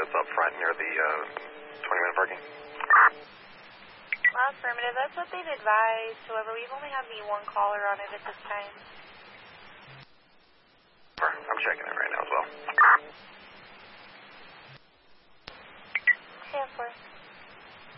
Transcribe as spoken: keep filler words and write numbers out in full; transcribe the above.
that's up front near the uh, twenty-minute parking. Well, affirmative. That's what they've advised. However, we've only had the one caller on it at this time. I'm checking it right now as well.